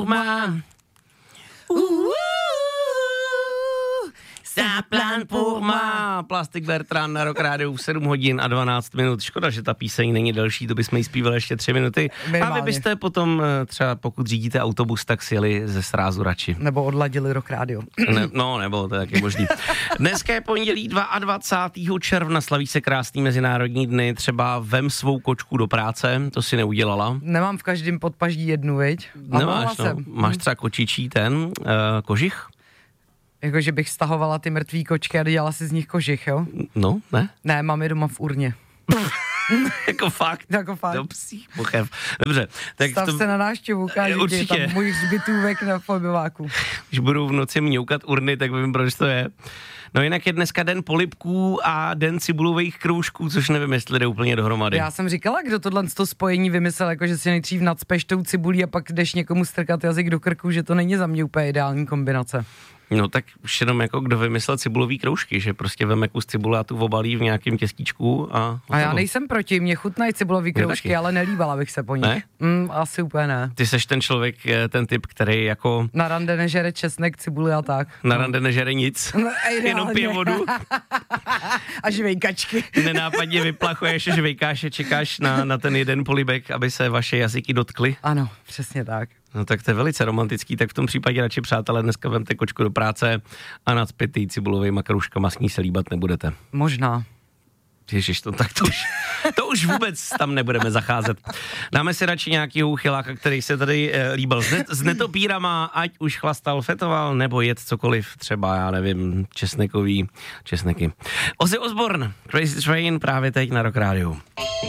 Mám. Saplan pour moi. Plastik Bertrand na Rock Radio 7 hodin a 12 minut. Škoda, že ta píseň není delší, to bychom jí zpívali ještě 3 minuty. Minimálně. A vy byste potom třeba, pokud řídíte autobus, tak sjeli ze srázu radši. Nebo odladili Rock Radio. Nebo to je taky možný. Dneska je pondělí 22. června, slaví se krásný mezinárodní dny, třeba vem svou kočku do práce, to si neudělala. Nemám v každém podpaždí jednu, viď? Nemáš, no. Máš třeba kočičí kožich? Jakože bych stahovala ty mrtvý kočky a dělala si z nich kožich, jo? No, ne? Ne, mám je doma v urně. Jako fakt? Jako fakt. Do psích pochev. Dobře. Tak Stav se na návštěvu, ukážu ti tam můj hřbitůvek na fobiváku. Když budu v noci mňoukat urny, tak vím, proč to je. No jinak je dneska den polibků a den cibulových kroužků, což nevím, jestli jde úplně dohromady. Já jsem říkala, kdo tohle spojení vymyslel, jako že si nejdřív nacpeš tou cibulí a pak jdeš někomu strkat jazyk do krku, že to není za mě úplně ideální kombinace. No tak už jenom jako kdo vymyslel cibulový kroužky, že prostě veme kus cibule a tu obalí v nějakém těstíčku a já nejsem proti, mě chutnají cibulový kroužky, ale nelíbala bych se po nich. Ne? Asi úplně ne. Ty seš ten člověk, ten typ, který jako... Na rande nežere česnek, cibuli a tak. Na rande nežere nic, jenom pije vodu. A žvejkačky. Nenápadně vyplachuješ, žvejkáš a čekáš na ten jeden polibek, aby se vaše jazyky dotkly. Ano, přesně tak. No tak to je velice romantický, tak v tom případě radši, přátelé, dneska vemte kočku do práce a nacpětý cibulovejma kroužkama s ní se líbat nebudete. Možná. Ježiš, to už vůbec tam nebudeme zacházet. Dáme si radši nějakýho uchyláka, který se tady líbil s netopírama, ať už chlastal, fetoval, nebo jet cokoliv, třeba, já nevím, česneky. Ozzy Osbourne, Crazy Train, právě teď na Rock Radio.